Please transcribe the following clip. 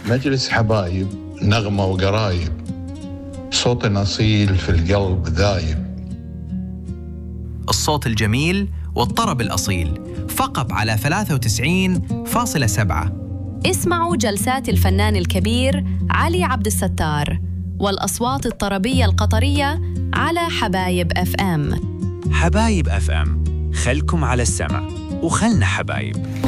مجلس حبايب، نغمة وقرايب، صوت أصيل في القلب ذايب. الصوت الجميل والطرب الأصيل فقط على 93.7. اسمعوا جلسات الفنان الكبير علي عبد الستار والأصوات الطربية القطرية على حبايب FM. حبايب FM، خلكم على السمع وخلنا حبايب.